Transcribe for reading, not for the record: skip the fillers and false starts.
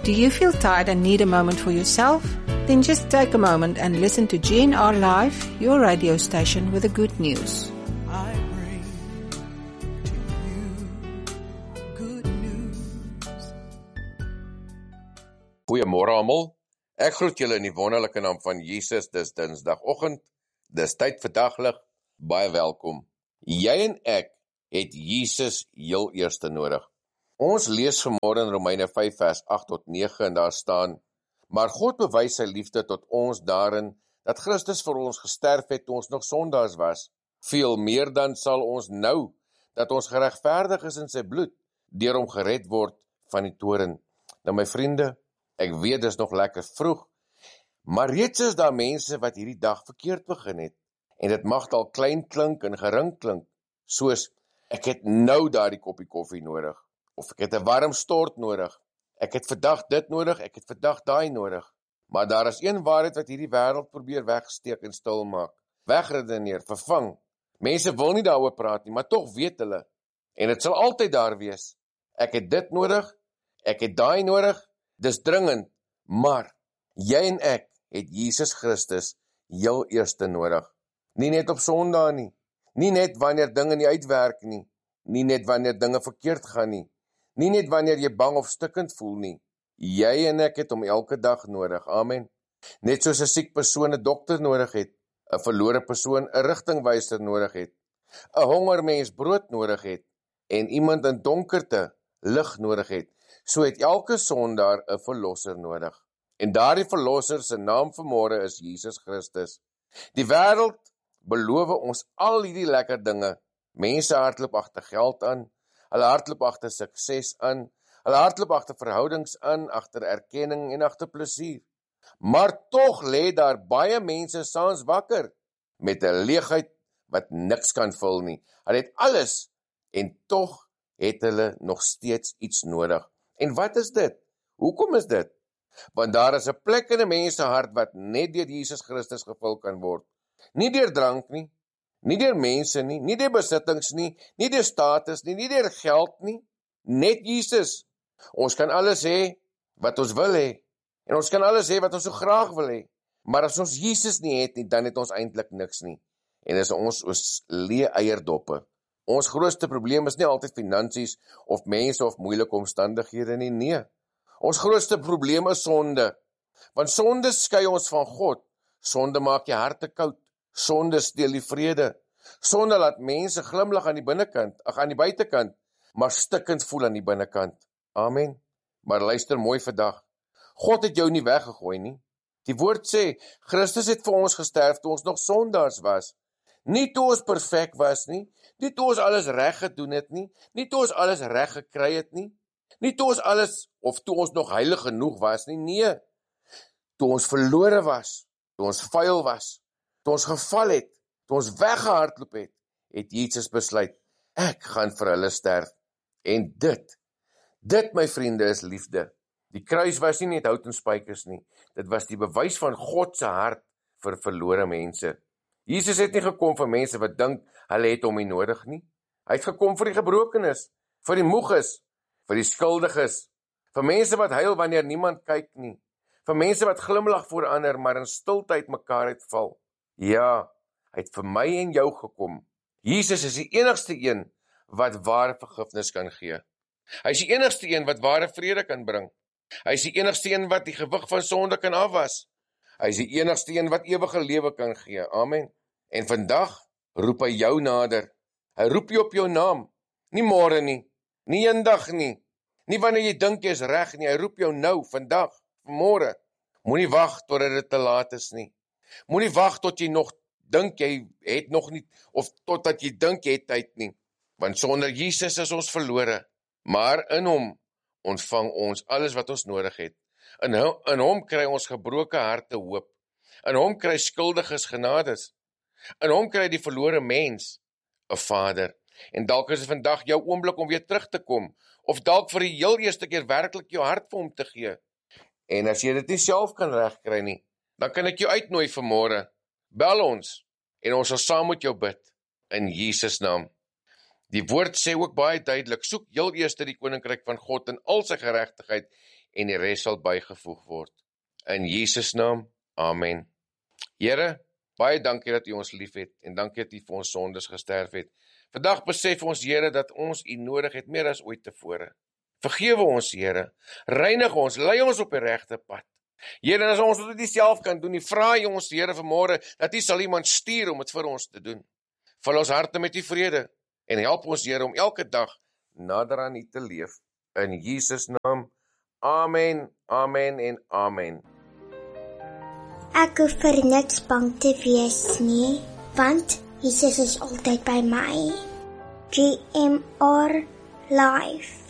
Do you feel tired and need a moment for yourself? Then just take a moment and listen to GNR Live, your radio station with the good news. I bring to you good news. Goeiemôre almal. Ek groet julle in die wonderlike naam van Jesus. Dis Dinsdagoggend. Dis tyd vir daglig. Baie welkom. Jy en ek het Jesus heel eerste nodig. Ons lees vanmôre in Romeine 5 vers 8 tot 9 en daar staan: Maar God bewys sy liefde tot ons daarin dat Christus vir ons gesterf het toe ons nog sondaars was. Veel meer dan sal ons nou dat ons geregverdig is in sy bloed, deur hom gered word van die toorn. Nou my vriende, ek weet dis nog lekker vroeg, maar reeds is daar mense wat hierdie dag verkeerd begin het. En dit mag al klein klink en gering klink, soos ek het nou daardie koppie koffie nodig, of ek het 'n warm stort nodig, ek het vandag dit nodig, ek het vandag daai nodig. Maar daar is een waarheid wat hierdie wêreld probeer wegsteek en stil maak, wegredeneer, vervang. Mense wil nie daaroor praat nie, maar tog weet hulle, en dit sal altyd daar wees. Ek het dit nodig, ek het daai nodig, dis dringend, maar jy en ek het Jesus Christus heel eerste nodig. Nie net op Sondae nie, nie net wanneer dinge nie uitwerk nie, nie net wanneer dinge verkeerd gaan nie, nie net wanneer jy bang of stikkend voel nie. Jy en ek het hom elke dag nodig, amen. Net soos 'n siek persoon 'n dokter nodig het, 'n verlore persoon 'n rigtingwyser nodig het, 'n honger mens brood nodig het, en iemand in donkerte lig nodig het, so het elke sondaar 'n verlosser nodig. En daardie verlosser se naam vanmôre is Jesus Christus. Die wêreld beloof ons al hierdie lekker dinge. Mense hardloop agter geld aan, hulle hardloop agter sukses aan, hulle hardloop agter verhoudings aan, agter erkenning en agter plesier. Maar tog lê daar baie mense saans wakker, met 'n leegheid wat niks kan vul nie. Hulle het alles, en tog het hulle nog steeds iets nodig. En wat is dit? Hoekom is dit? Want daar is 'n plek in 'n mens se hart wat net deur Jesus Christus gevul kan word. Nie deur drank nie, nie deur mense nie, nie deur besittings nie, nie deur status nie, nie deur geld nie, net Jesus. Ons kan alles hê wat ons wil hê, en ons kan alles hê wat ons so graag wil hê, maar as ons Jesus nie het nie, dan het ons eintlik niks nie, en is ons leë eierdoppe. Ons grootste probleem is nie altyd finansies, of mense, of moeilike omstandighede nie, nee. Ons grootste probleem is sonde, want sonde skei ons van God. Sonde maak jou harte koud, sonde steel die vrede, sonde laat mense glimlag aan die binnekant, aan die buitekant, maar stikkend voel aan die binnekant. Amen. Maar luister mooi vandag, God het jou nie weggegooi nie. Die woord sê, Christus het vir ons gesterf toe ons nog sondaars was. Nie toe ons perfek was nie, nie toe ons alles reg gedoen het nie, nie toe ons alles reg gekry het nie, nie toe ons alles, of toe ons nog heilig genoeg was nie, nee. Toe ons verlore was, toe ons vuil was, toe ons geval het, toe ons weggehardloop het, het Jesus besluit, ek gaan vir hulle sterf. En dit my vriende is liefde. Die kruis was nie net hout en spykers nie, dit was die bewys van God se hart vir verlore mense. Jesus het nie gekom vir mense wat dink hulle het hom nie nodig nie. Hy het gekom vir die gebrokenes, vir die moeges, vir die skuldiges, vir mense wat huil wanneer niemand kyk nie, vir mense wat glimlag voor ander, maar in stiltyd mekaar uitval. Ja, hy het vir my en jou gekom. Jesus is die enigste een wat ware vergifnis kan gee. Hy is die enigste een wat ware vrede kan bring. Hy is die enigste een wat die gewig van sonde kan afwas. Hy is die enigste een wat ewige lewe kan gee. Amen. En vandag roep hy jou nader. Hy roep jy op jou naam. Nie môre nie, nie eendag nie, nie wanneer jy dink jy is reg nie. Hy roep jou nou, vandag, vanmôre. Moenie wag totdat dit te laat is nie. Moenie wag tot jy nog dink jy het nog nie, of totdat jy dink jy het tyd nie. Want sonder Jesus is ons verlore. Maar in hom ontvang ons alles wat ons nodig het. In hom kry ons gebroke harte hoop. In hom kry skuldiges genades. In hom kry die verlore mens 'n Vader. En dalk is dit vandag jou oomblik om weer terug te kom, of dalk vir die heel eerste keer werklik jou hart vir hom te gee. En as jy dit nie self kan regkry nie, dan kan ek jou uitnooi vanmôre. Bel ons, en ons sal saam met jou bid, in Jesus naam. Die woord sê ook baie duidelik, soek heel eers die koninkryk van God en al sy geregtigheid, en die res sal bygevoeg word. In Jesus naam, amen. Here, baie dankie dat U ons lief het, en dankie dat U vir ons sondes gesterf het. Vandag besef ons, Here, dat ons U nodig het, meer as ooit tevore. Vergewe ons, Here, reinig ons, lei ons op die regte pad. Here, en as ons dit nie self kan doen, vra U ons, Here, vanmôre, dat U sal iemand stuur om dit vir ons te doen. Vul ons harte met U vrede, en help ons, Here, om elke dag nader aan U te leef. In Jesus naam, amen, amen en amen. Ek hoef vir niks bang te wees nie, want Jesus is altyd by my. GMR Live.